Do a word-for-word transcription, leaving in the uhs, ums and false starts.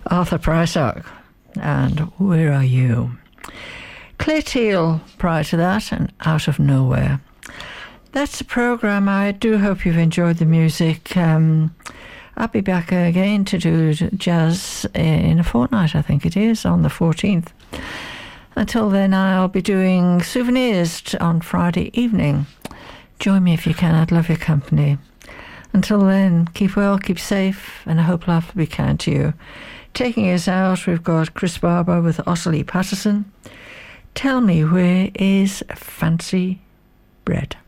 Arthur Prysock, and Where Are You? Clay Teal prior to that, and Out of Nowhere. That's the programme. I do hope you've enjoyed the music. Um, I'll be back again to do jazz in a fortnight, I think it is, on the fourteenth. Until then, I'll be doing souvenirs on Friday evening. Join me if you can. I'd love your company. Until then, keep well, keep safe, and I hope life will be kind to you. Taking us out, we've got Chris Barber with Ottilie Patterson. Tell me, where is fancy bread?